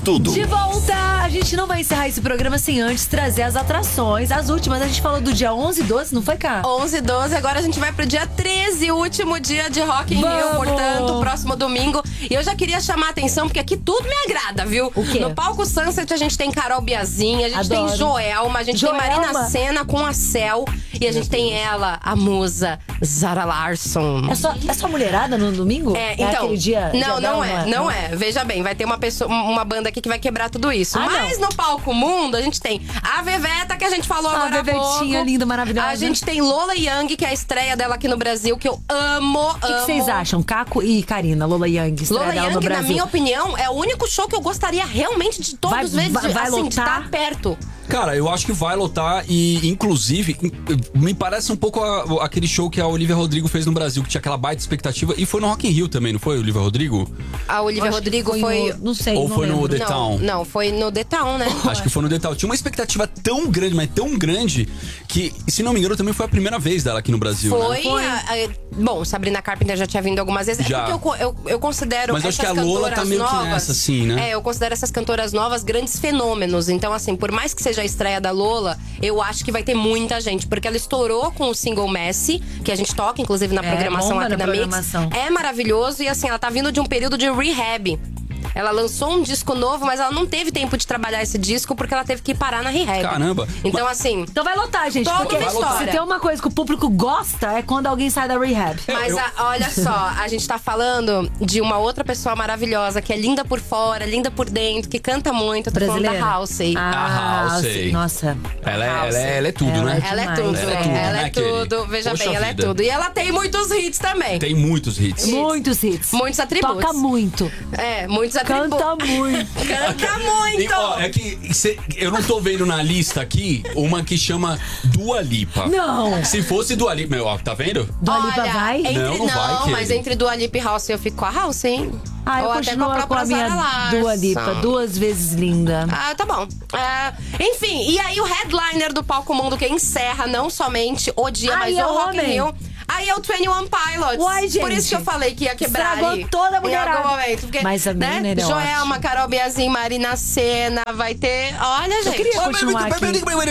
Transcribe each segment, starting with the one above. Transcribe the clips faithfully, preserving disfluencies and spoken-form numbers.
Tudo. De volta! A gente não vai encerrar esse programa sem antes trazer as atrações. As últimas, a gente falou do dia onze e doze, não foi, cá? onze e doze, agora a gente vai pro dia treze, o último dia de Rock in Rio, portanto, próximo domingo. E eu já queria chamar a atenção, porque aqui tudo me agrada, viu? O quê? No palco Sunset a gente tem Carol Biazin, a gente Adoro. tem Joelma, a gente Joelma. tem Marina Sena com a Cel. E a gente tem ela, a musa, Zara Larsson. É só, é só mulherada no domingo? É, então, aquele dia, não, dia não dela, é, não é. Veja bem, vai ter uma pessoa, uma banda aqui que vai quebrar tudo isso. Ah, Mas não. no palco Mundo, a gente tem a Veveta, que a gente falou A agora há Vevetinha, pouco. linda, maravilhosa. A gente tem Lola Young, que é a estreia dela aqui no Brasil, que eu amo, O que, que vocês acham? Caco e Karina, Lola Young, estreia Lola dela no Young, na Brasil. minha opinião, é o único show que eu gostaria realmente de todos Vai- os vezes, vai- de, vai assim, de lotar? estar perto. Cara, eu acho que vai lotar e, inclusive, me parece um pouco a- aquele show que a Olivia Rodrigo fez no Brasil, que tinha aquela baita expectativa. E foi no Rock in Rio também, não foi, Olivia Rodrigo? A Olivia Acho que Rodrigo foi foi... no- não sei, Ou não foi no lembro. The Não, Town? não, foi no The Town, né? Acho que foi no The Town. Tinha uma expectativa tão grande, mas tão grande, que, se não me engano, também foi a primeira vez dela aqui no Brasil, Foi. né? a- a- bom, Sabrina Carpenter já tinha vindo algumas vezes. Já. É porque eu, co- eu, eu considero Mas acho essas que a Lola cantoras tá meio que novas, nessa, assim, né? É, eu considero essas cantoras novas grandes fenômenos. Então, assim, por mais que seja a estreia da Lola, eu acho que vai ter muita gente. Porque ela estourou com o single Messi, que a gente toca, inclusive, na É, programação bomba aqui na da Mix. programação. É maravilhoso. E, assim, ela tá vindo de um período de rehab. Ela lançou um disco novo, mas ela não teve tempo de trabalhar esse disco porque ela teve que parar na rehab. Caramba. Então, assim... Então vai lotar, gente. Toda Porque uma história. se tem uma coisa que o público gosta, é quando alguém sai da rehab. Mas eu- a- olha só, a gente tá falando de uma outra pessoa maravilhosa, que é linda por fora, linda por dentro, que canta muito. Eu tô falando Brasileira? da Halsey. Ah, A Halsey. Nossa. Ela é, ela é, ela é tudo, Ela né? é Ela é demais. tudo, Ela é é, tudo, ela né, é tudo. Kelly? Veja Poxa bem, ela vida. é tudo. E ela tem muitos hits também. Tem muitos hits. Muitos hits. Muitos atributos. Toca muito. É, muitos atributos. Canta muito. Canta E, muito! ó, é que cê- eu não tô vendo na lista aqui uma que chama Dua Lipa. Não. Se fosse Dua Lipa, meu, ó, tá vendo? Dua Lipa Olha, vai? Entre, Não, não vai, Kelly. mas entre Dua Lipa e Halsey eu fico com a Halsey, hein? Ah, eu Ou até continuo com a com a própria minha Zara Larsson. Dua Lipa, duas vezes linda. Ah, tá bom. Ah, enfim, e aí o headliner do Palco Mundo que encerra não somente o dia, Ai, mas é o Rock in homem. Rio. Aí é o Twenty One Pilots. Uai, gente. Por isso que eu falei que ia quebrar Estragou ali. toda a em mulherada. algum momento. Porque, Mas a né? menina é Joelma, ótima. Carol Biazin, Marina Sena, vai ter... Olha, gente. queria continuar aqui.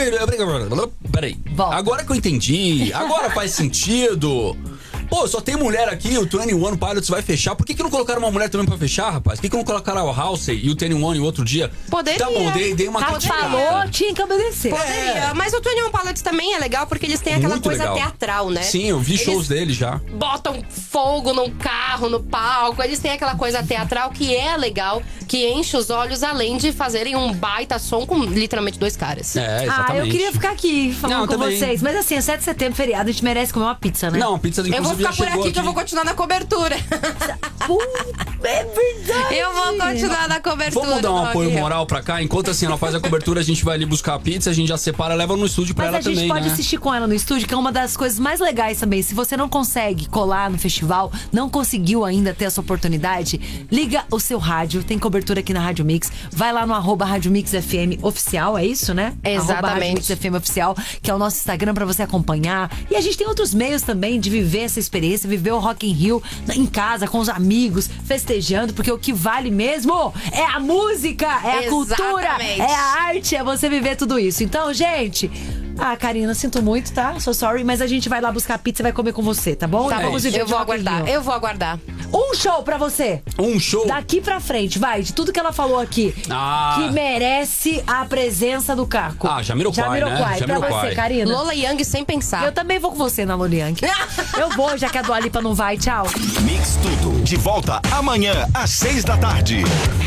Peraí. Volta. Agora que eu entendi, agora faz sentido. Pô, só tem mulher aqui, o Twenty One Pilots vai fechar. Por que, que não colocaram uma mulher também pra fechar, rapaz? Por que, que não colocaram o Halsey e o Twenty One em outro dia? Poderia. Tá bom, dei, dei uma Tá, criticada. falou, tinha que obedecer. Poderia. Mas o Twenty One Pilots também é legal porque eles têm aquela Muito coisa legal. teatral, né? Sim, eu vi Eles shows dele já. botam fogo no carro, no palco. Eles têm aquela coisa teatral que é legal, que enche os olhos, além de fazerem um baita som com literalmente dois caras. É, Ah, exatamente. eu queria ficar aqui falando Não, com também. vocês. Mas assim, é sete de setembro, feriado, a gente merece comer uma pizza, né? Não, a pizza inclusive Eu vou ficar já por chegou aqui, que eu vou continuar na cobertura. Pô, é verdade. Eu vou continuar na cobertura. Vamos dar um do Rock apoio in Rio. moral pra cá? Enquanto assim ela faz a cobertura, a gente vai ali buscar a pizza, a gente já separa, leva no estúdio pra Mas ela a gente também, pode né? assistir com ela no estúdio, que é uma das coisas mais legais também. Se você não consegue colar no festival, não conseguiu ainda ter essa oportunidade, liga o seu rádio, tem cobertura aqui na Rádio Mix. Vai lá no arroba Rádio Mix F M oficial, é isso, né? Exatamente. Arroba Rádio Mix F M oficial, que é o nosso Instagram pra você acompanhar. E a gente tem outros meios também de viver essa experiência, viver o Rock in Rio em casa, com os amigos, festejando, porque o que vale mesmo é a música, é a cultura, Exatamente. é a arte, é você viver tudo isso. Então, gente... Ah, Karina, sinto muito, tá? So sorry, mas a gente vai lá buscar pizza e vai comer com você, tá bom? Tá E bom, vamos viver eu de vou Rock in aguardar. Rio. Eu vou aguardar. Um show pra você. Um show. Daqui pra frente, vai, de tudo que ela falou aqui, Ah. que merece a presença do Caco. Ah, Jamiroquai, né? Jamiroquai, pra Jamiroquai. você, Karina. Lola Young sem pensar. Eu também vou com você na Loliank. Eu vou, já que a Dua Lipa não vai, tchau. Mix Tudo. De volta amanhã às seis da tarde.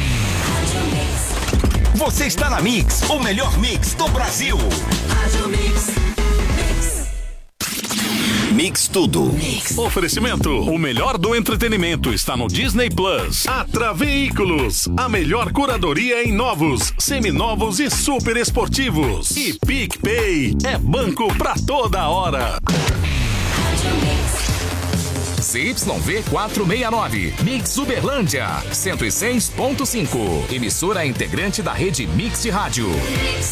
Você está na Mix, o melhor mix do Brasil. Mix Tudo. Oferecimento: o melhor do entretenimento está no Disney Plus. Atra Veículos, a melhor curadoria em novos, seminovos e super esportivos. E PicPay, é banco pra toda hora. C Y V quatrocentos e sessenta e nove, Mix Uberlândia, cento e seis ponto cinco. Emissora integrante da rede Mix de Rádio.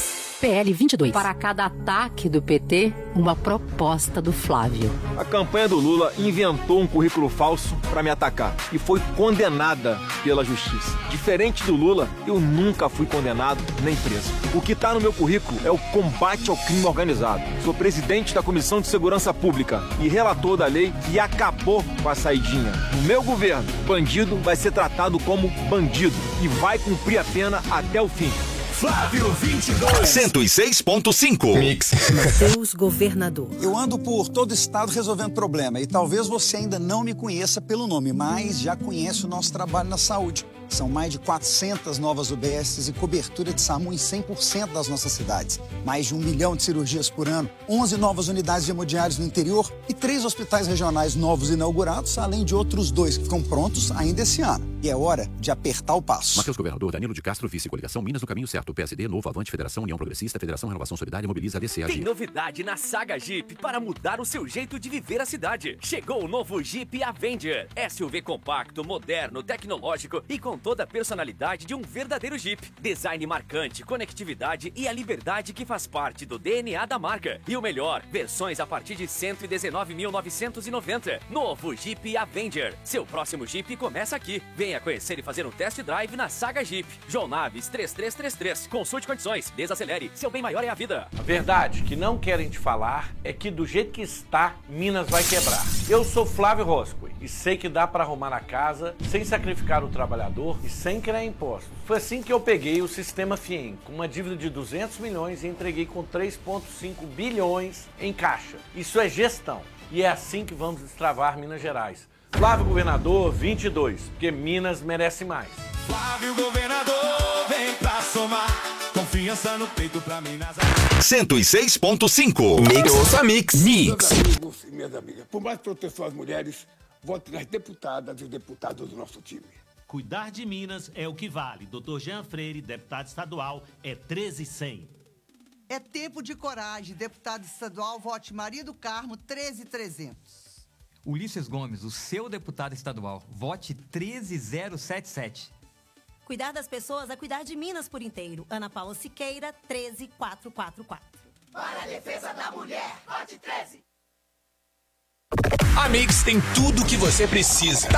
P L vinte e dois. Para cada ataque do P T, uma proposta do Flávio. A campanha do Lula inventou um currículo falso para me atacar e foi condenada pela justiça. Diferente do Lula, eu nunca fui condenado nem preso. O que está no meu currículo é o combate ao crime organizado. Sou presidente da Comissão de Segurança Pública e relator da lei que acabou com a saidinha. No meu governo, bandido vai ser tratado como bandido e vai cumprir a pena até o fim. Flávio vinte e dois. cento e seis ponto cinco. Mix. Mateus Governador. Eu ando por todo o estado resolvendo problema e talvez você ainda não me conheça pelo nome, mas já conhece o nosso trabalho na saúde. São mais de quatrocentas novas U B Ss e cobertura de SAMU em cem por cento das nossas cidades. Mais de um milhão de cirurgias por ano, onze novas unidades de hemodiálise no interior e três hospitais regionais novos inaugurados, além de outros dois que ficam prontos ainda esse ano. E é hora de apertar o passo. Mateus Governador, Danilo de Castro, vice, coligação Minas no caminho certo. P S D, Novo, Avante, Federação, União Progressista, Federação Renovação Solidária, Mobiliza, A D C, A G. Tem novidade na Saga Jeep para mudar o seu jeito de viver a cidade. Chegou o novo Jeep Avenger. S U V compacto, moderno, tecnológico e com toda a personalidade de um verdadeiro Jeep. Design marcante, conectividade e a liberdade que faz parte do D N A da marca. E o melhor, versões a partir de cento e dezenove mil novecentos e noventa. Novo Jeep Avenger. Seu próximo Jeep começa aqui. Venha conhecer e fazer um test drive na Saga Jeep. João Naves três três três três. Consulte condições. Desacelere. Seu bem maior é a vida. A verdade que não querem te falar é que do jeito que está, Minas vai quebrar. Eu sou Flávio Roscoe e sei que dá para arrumar a casa sem sacrificar o trabalhador e sem criar impostos. Foi assim que eu peguei o Sistema Fiem, com uma dívida de duzentos milhões e entreguei com três vírgula cinco bilhões em caixa. Isso é gestão. E é assim que vamos destravar Minas Gerais. Flávio Governador vinte e dois, porque Minas merece mais. Flávio Governador, vem pra somar. Confiança no peito pra Minas. cento e seis ponto cinco. Mix. Ouça Mix. Mix. Meus amigos e minhas amigas, por mais proteção às mulheres, vote nas deputadas e deputados do nosso time. Cuidar de Minas é o que vale. doutor Jean Freire, deputado estadual, é treze cem. É tempo de coragem. Deputado estadual, vote Maria do Carmo, treze trezentos. Ulisses Gomes, o seu deputado estadual, vote treze zero setenta e sete. Cuidar das pessoas é cuidar de Minas por inteiro. Ana Paula Siqueira, treze quatrocentos e quarenta e quatro. Para a defesa da mulher, vote treze. A Mix tem tudo o que você precisa.